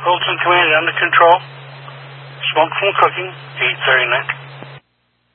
Colton Command under control. Smoke from cooking, 8:39.